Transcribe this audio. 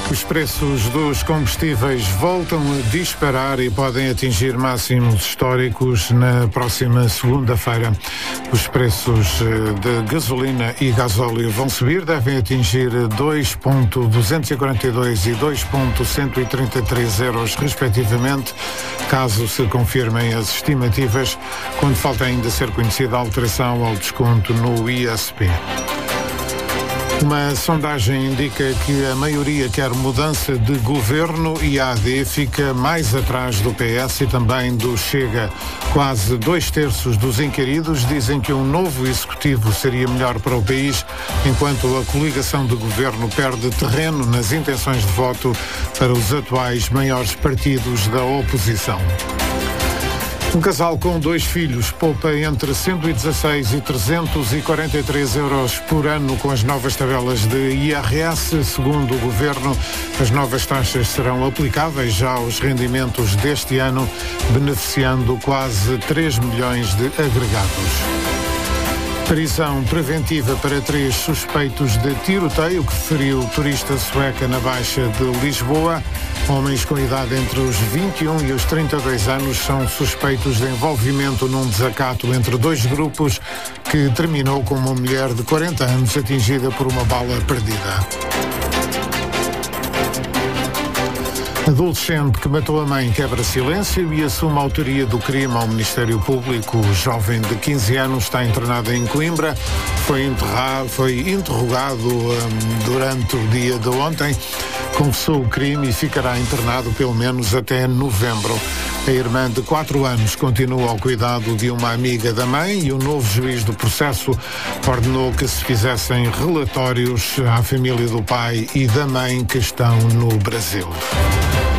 Os preços dos combustíveis voltam a disparar e podem atingir máximos históricos na próxima segunda-feira. Os preços de gasolina e gasóleo vão subir, devem atingir 2,242 e 2,133 euros respectivamente, caso se confirmem as estimativas, quando falta ainda ser conhecida a alteração ao desconto no ISP. Uma sondagem indica que a maioria quer mudança de governo e a AD fica mais atrás do PS e também do Chega. Quase 2/3 dos inquiridos dizem que um novo executivo seria melhor para o país, enquanto a coligação de governo perde terreno nas intenções de voto para os atuais maiores partidos da oposição. Um casal com 2 filhos poupa entre 116 e 343 euros por ano com as novas tabelas de IRS. Segundo o Governo, as novas taxas serão aplicáveis já aos rendimentos deste ano, beneficiando quase 3 milhões de agregados. Prisão preventiva para 3 suspeitos de tiroteio que feriu turista sueca na Baixa de Lisboa. Homens com idade entre os 21 e os 32 anos são suspeitos de envolvimento num desacato entre 2 grupos que terminou com uma mulher de 40 anos atingida por uma bala perdida. Adolescente que matou a mãe quebra silêncio e assume a autoria do crime ao Ministério Público. O jovem de 15 anos está internado em Coimbra. Foi interrogado durante o dia de ontem. Confessou o crime e ficará internado pelo menos até novembro. A irmã de 4 anos continua ao cuidado de uma amiga da mãe e o novo juiz do processo ordenou que se fizessem relatórios à família do pai e da mãe que estão no Brasil.